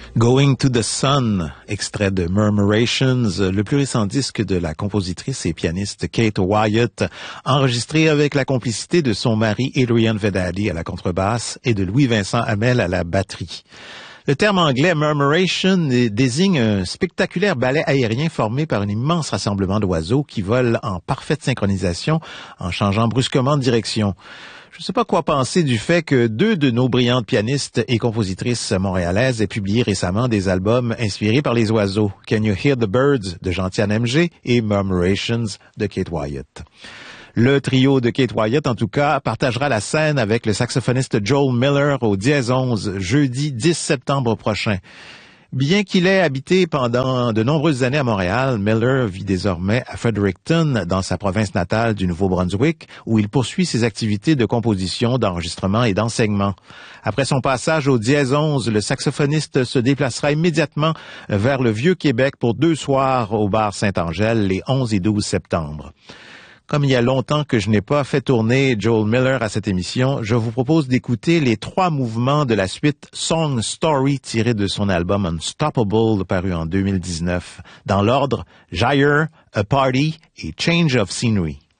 Going to the Sun, extrait de Murmurations, le plus récent disque de la compositrice et pianiste Kate Wyatt, enregistré avec la complicité de son mari Adrian Vedadi à la contrebasse et de Louis-Vincent Hamel à la batterie. Le terme anglais murmuration désigne un spectaculaire ballet aérien formé par un immense rassemblement d'oiseaux qui volent en parfaite synchronisation en changeant brusquement de direction. Je ne sais pas quoi penser du fait que deux de nos brillantes pianistes et compositrices montréalaises aient publié récemment des albums inspirés par les oiseaux, Can You Hear the Birds de Gentiane MG et Murmurations de Kate Wyatt. Le trio de Kate Wyatt, en tout cas, partagera la scène avec le saxophoniste Joel Miller au Dièse 11, jeudi 10 septembre prochain. Bien qu'il ait habité pendant de nombreuses années à Montréal, Miller vit désormais à Fredericton, dans sa province natale du Nouveau-Brunswick, où il poursuit ses activités de composition, d'enregistrement et d'enseignement. Après son passage au Dièse 11, le saxophoniste se déplacera immédiatement vers le Vieux-Québec pour 2 soirs au bar Saint-Angèle les 11 et 12 septembre. Comme il y a longtemps que je n'ai pas fait tourner Joel Miller à cette émission, je vous propose d'écouter les 3 mouvements de la suite Song Story tirés de son album Unstoppable paru en 2019. Dans l'ordre, Gyre, A Party et Change of Scenery.